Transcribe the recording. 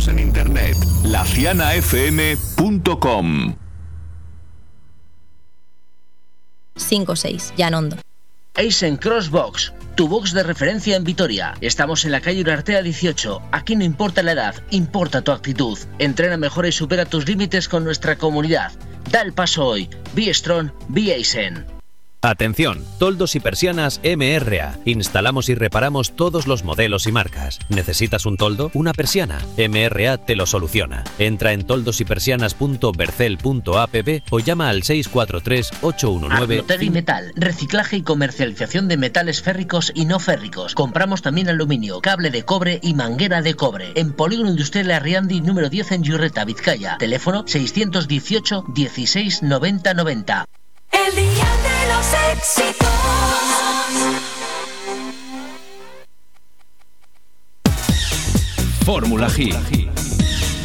Síguenos en internet, lacianafm.com. 5-6, Llanondo. Eisen Crossbox, tu box de referencia en Vitoria. Estamos en la calle Urartea 18. Aquí no importa la edad, importa tu actitud. Entrena mejor y supera tus límites con nuestra comunidad. Da el paso hoy. Be Strong, Be Eisen. Atención, toldos y persianas MRA. Instalamos y reparamos todos los modelos y marcas. ¿Necesitas un toldo? ¿Una persiana? MRA te lo soluciona. Entra en toldosypersianas.bercel.app o llama al 643-819... Arlotegui Metal, reciclaje y comercialización de metales férricos y no férricos. Compramos también aluminio, cable de cobre y manguera de cobre. En Polígono Industrial Arriandi, número 10 en Yurreta, Vizcaya. Teléfono 618 16 90 90. El día de los éxitos. Fórmula G.